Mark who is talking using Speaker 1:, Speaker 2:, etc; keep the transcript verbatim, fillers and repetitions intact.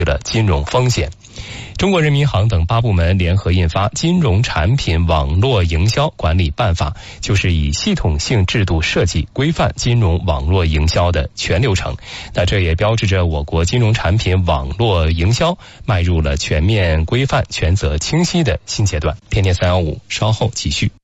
Speaker 1: 了金融风险。中国人民银行等八部门联合印发《金融产品网络营销管理办法》，就是以系统性制度设计规范金融网络营销的全流程。那这也标志着我国金融产品网络营销迈入了全面规范、权责清晰的新阶段。天天三幺五，稍后继续。